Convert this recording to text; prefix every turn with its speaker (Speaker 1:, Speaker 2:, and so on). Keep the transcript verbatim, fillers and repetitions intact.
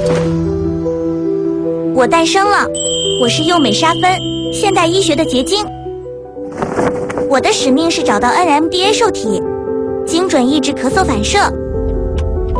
Speaker 1: 我诞生了，我是幼美沙芬，现代医学的结晶。我的使命是找到 N M D A 受体，精准抑制咳嗽反射。